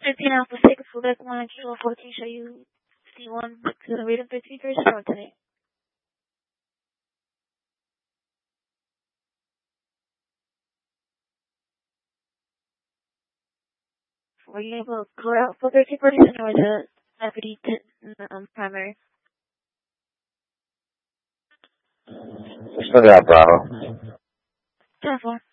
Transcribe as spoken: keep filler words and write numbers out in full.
thirteen Alpha six, Quebec one, Kilo fourteen, show you C one, radar thirty speakers, start today. Were you able to clear out for thirteen person or the deputy um, primary? Still got Bravo. ten four.